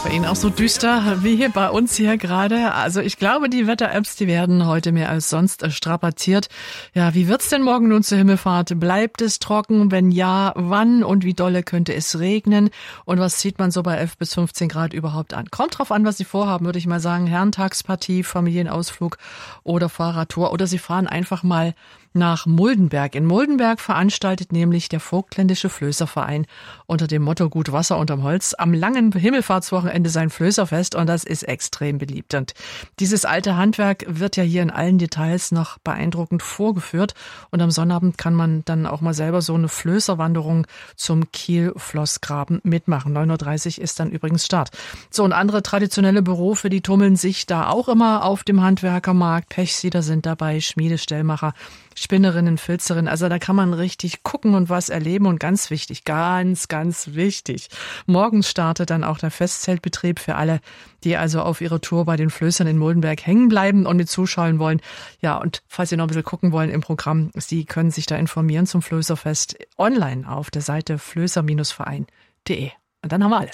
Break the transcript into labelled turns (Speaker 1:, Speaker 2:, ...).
Speaker 1: Bei Ihnen auch so düster wie hier bei uns hier gerade. Also ich glaube, die Wetter-Apps, die werden heute mehr als sonst strapaziert. Ja, wie wird's denn morgen nun zur Himmelfahrt? Bleibt es trocken? Wenn ja, wann und wie dolle könnte es regnen? Und was zieht man so bei 11 bis 15 Grad überhaupt an? Kommt drauf an, was Sie vorhaben, würde ich mal sagen. Herrentagspartie, Familienausflug oder Fahrradtour. Oder Sie fahren einfach mal nach Muldenberg. In Muldenberg veranstaltet nämlich der Vogtländische Flößerverein unter dem Motto Gut Wasser unterm Holz am langen Himmelfahrtswochenende sein Flößerfest, und das ist extrem beliebt. Und dieses alte Handwerk wird ja hier in allen Details noch beeindruckend vorgeführt, und am Sonnabend kann man dann auch mal selber so eine Flößerwanderung zum Kiel-Floßgraben mitmachen. 9:30 Uhr ist dann übrigens Start. So, und andere traditionelle Berufe, die tummeln sich da auch immer auf dem Handwerkermarkt. Pechsieder sind dabei, Schmiede, Stellmacher, Spinnerinnen, Filzerinnen, also da kann man richtig gucken und was erleben. Und ganz wichtig, ganz wichtig, morgens startet dann auch der Festzeltbetrieb für alle, die also auf ihrer Tour bei den Flößern in Muldenberg hängen bleiben und mit zuschauen wollen. Ja, und falls Sie noch ein bisschen gucken wollen im Programm, Sie können sich da informieren zum Flößerfest online auf der Seite flößer-verein.de. Und dann haben wir alles.